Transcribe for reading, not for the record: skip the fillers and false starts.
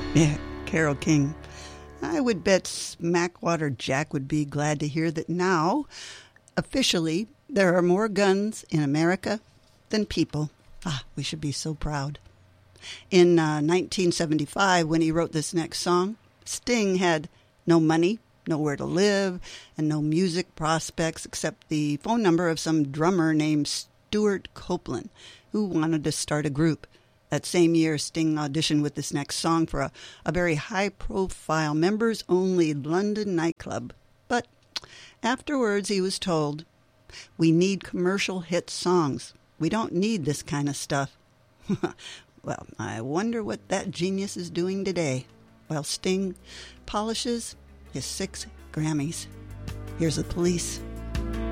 Yeah, Carole King. I would bet Smackwater Jack would be glad to hear that now, officially, there are more guns in America than people. We should be so proud. In 1975, when he wrote this next song, Sting had no money, nowhere to live, and no music prospects except the phone number of some drummer named Stuart Copeland, who wanted to start a group. That same year, Sting auditioned with this next song for a very high-profile, members-only London nightclub. But afterwards, he was told, "We need commercial hit songs. We don't need this kind of stuff." Well, I wonder what that genius is doing today while Sting polishes his 6 Grammys. Here's the Police.